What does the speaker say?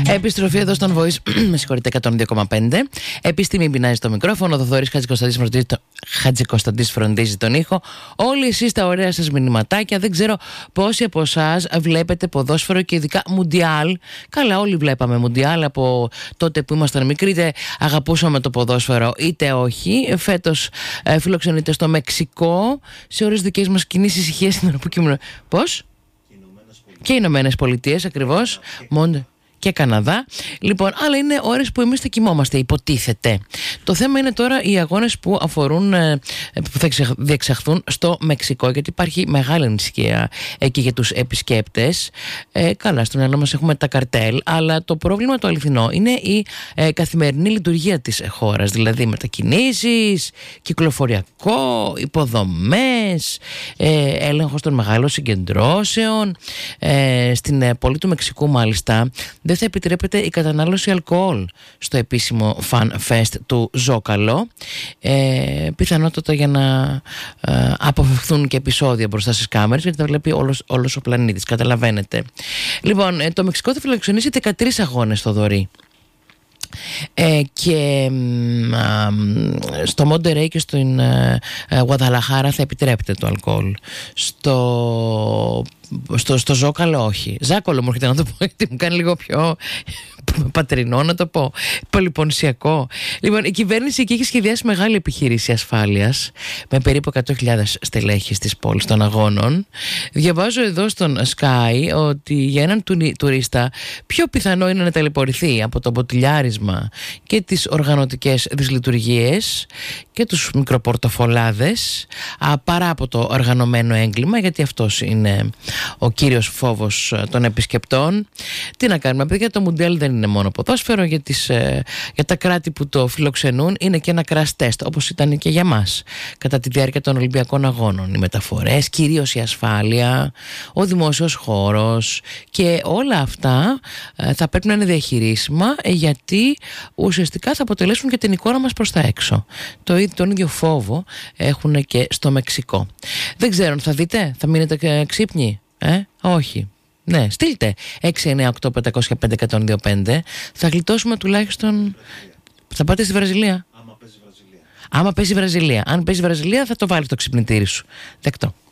Επιστροφή εδώ στον Voice, με συγχωρείτε, 102,5. Επιστήμη πεινάζει το μικρόφωνο. Ο Θοδωρής Χατζικοσταντής φροντίζει τον ήχο. Όλοι εσείς τα ωραία σας μηνυματάκια. Δεν ξέρω πόσοι από εσάς βλέπετε ποδόσφαιρο και ειδικά Μουντιάλ. Καλά, όλοι βλέπαμε Μουντιάλ από τότε που ήμασταν μικροί. Είτε αγαπούσαμε το ποδόσφαιρο είτε όχι. Φέτος φιλοξενείται στο Μεξικό σε ώρες δικές μας κοινής ησυχίας στην ώρα που κοιμούμε. Πώς? Και οι Ηνωμένες Πολιτείες, ακριβώς. Και Καναδά. Λοιπόν, αλλά είναι ώρες που εμείς θα κοιμόμαστε, υποτίθεται. Το θέμα είναι τώρα οι αγώνες που αφορούν, που θα διεξαχθούν στο Μεξικό, γιατί υπάρχει μεγάλη ανησυχία εκεί για τους επισκέπτες. Καλά, στο μυαλό μας έχουμε τα καρτέλ, αλλά το πρόβλημα το αληθινό είναι η καθημερινή λειτουργία της χώρας, δηλαδή μετακινήσεις, κυκλοφοριακό, υποδομές, έλεγχος των μεγάλων συγκεντρώσεων. Στην πόλη του Μεξικού, μάλιστα, δεν θα επιτρέπεται η κατανάλωση αλκοόλ στο επίσημο Fan Fest του Ζόκαλο, πιθανότατα για να αποφευχθούν και επεισόδια μπροστά στις κάμερες, γιατί τα βλέπει όλος ο πλανήτης, καταλαβαίνετε. Λοιπόν, το Μεξικό θα φιλοξενήσει 13 αγώνες, Θοδωρή. Και στο Μοντερέι και στην Γουαδαλαχάρα θα επιτρέπεται το αλκοόλ. Στο Ζόκαλο όχι. Ζάκολο μου έρχεται να το πω, γιατί μου κάνει λίγο πιο πατρινό να το πω, πολυπονησιακό. Λοιπόν, η κυβέρνηση εκεί έχει σχεδιάσει μεγάλη επιχείρηση ασφάλειας με περίπου 100.000 στελέχη στις πόλεις των αγώνων. Διαβάζω εδώ στον Sky ότι για έναν τουρίστα πιο πιθανό είναι να ταλαιπωρηθεί από το μποτιλιάρισμα και τις οργανωτικές δυσλειτουργίες και τους μικροπορτοφολάδες παρά από το οργανωμένο έγκλημα, γιατί αυτός είναι ο κύριος φόβος των επισκεπτών. Τι να κάνουμε, παιδιά, το Μουντιάλ δεν είναι μόνο ποδόσφαιρο. Για τα κράτη που το φιλοξενούν είναι και ένα crash test, όπως ήταν και για μας κατά τη διάρκεια των Ολυμπιακών Αγώνων. Οι μεταφορές, κυρίως η ασφάλεια, ο δημόσιος χώρος και όλα αυτά θα πρέπει να είναι διαχειρίσιμα, γιατί ουσιαστικά θα αποτελέσουν και την εικόνα μας προς τα έξω. Τον ίδιο φόβο έχουν και στο Μεξικό. Δεν ξέρω, θα δείτε, θα μείνετε ξύπνοι? Όχι. Ναι, στείλτε 698-505-125. Θα γλιτώσουμε τουλάχιστον. Θα πάτε στη Βραζιλία. Άμα παίζει Βραζιλία. Αν παίζει Βραζιλία θα το βάλεις στο ξυπνητήρι σου. Δεκτό.